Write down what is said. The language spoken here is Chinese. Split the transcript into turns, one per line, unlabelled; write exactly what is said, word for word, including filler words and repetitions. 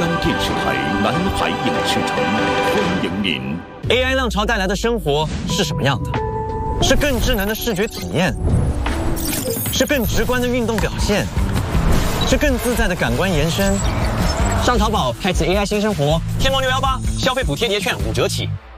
央电视台南海影视城欢迎您。
A I 浪潮带来的生活是什么样的？是更智能的视觉体验，是更直观的运动表现，是更自在的感官延伸。上淘宝开启 A I 新生活，天猫六幺八消费补贴节券五折起。